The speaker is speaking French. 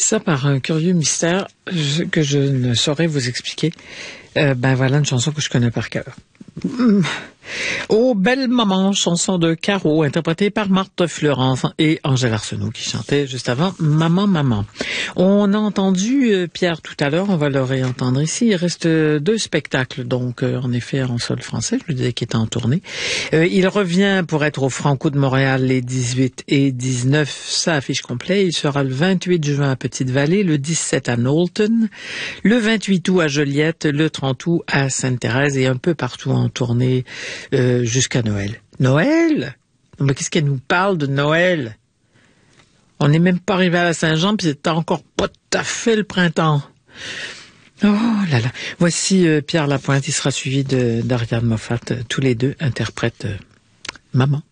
Ça par un curieux mystère que je ne saurais vous expliquer. Voilà une chanson que je connais par cœur. Oh, belle maman, chanson de Caro, interprétée par Marthe Fleurance et Angèle Arsenault qui chantait juste avant Maman, maman. On a entendu Pierre tout à l'heure, on va le réentendre ici. Il reste 2 spectacles, donc en effet en sol français, je lui disais qu'il était en tournée. Il revient pour être au Franco de Montréal les 18 et 19, ça affiche complet. Il sera le 28 juin à Petite-Vallée, le 17 à Knowlton, le 28 août à Joliette, le 30 août à Sainte-Thérèse et un peu partout en tournée jusqu'à Noël. Noël? Mais qu'est-ce qu'elle nous parle de Noël? On n'est même pas arrivé à la Saint-Jean, puis c'est encore pas tout à fait le printemps. Oh là là. Voici Pierre Lapointe, il sera suivi d'Ariane Moffat. Tous les deux interprètent Maman.